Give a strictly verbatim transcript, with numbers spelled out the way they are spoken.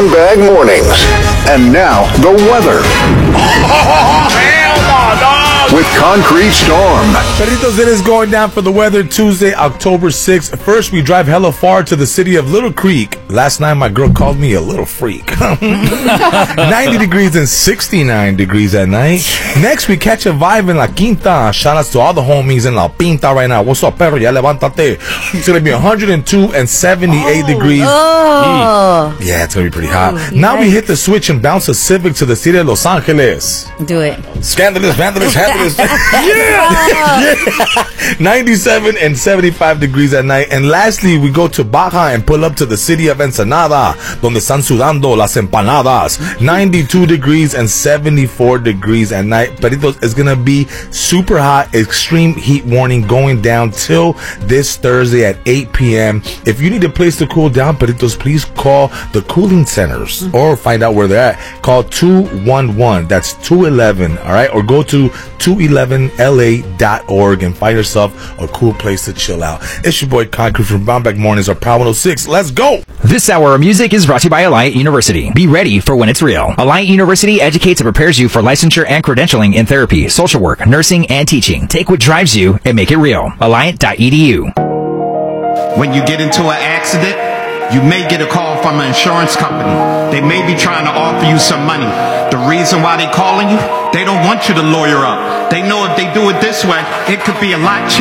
Brown Bag Mornings. And now, the weather. Hell no, dog! With Concrete Storm. Perritos, it is going down for the weather Tuesday, October sixth. First, we drive hella far to the city of Little Creek. Last night, my girl called me a little freak. ninety degrees and sixty-nine degrees at night. Next, we catch a vibe in La Quinta. Shout outs to all the homies in La Pinta right now. What's up, perro? Ya levántate. It's going to be one hundred two and seventy-eight oh, degrees. Oh. Yeah, it's going to be pretty hot. Ooh, now right. we hit the switch and bounce a Civic to the city of Los Angeles. Do it. Scandalous, vandalous, handless. yeah. yeah. ninety-seven and seventy-five degrees at night. And lastly, we go to Baja and pull up to the city of Ensenada, donde están sudando las empanadas. ninety-two degrees and seventy-four degrees at night. Peritos, it's going to be super hot. Extreme heat warning going down till this Thursday at eight p.m. If you need a place to cool down, Peritos, please call the cooling centers mm-hmm. or find out where they're at. Call two one one. That's two eleven. All right. Or go to two eleven L A dot org and find yourself a cool place to chill out. It's your boy Concrete from Brown Bag Mornings or Power one oh six. Let's go. This hour of music is brought to you by Alliant University. Be ready for when it's real. Alliant University educates and prepares you for licensure and credentialing in therapy, social work, nursing, and teaching. Take what drives you and make it real. Alliant dot E D U. When you get into an accident, you may get a call from an insurance company. They may be trying to offer you some money. The reason why they calling you, they don't want you to lawyer up. They know if they do it this way, it could be a lot cheaper.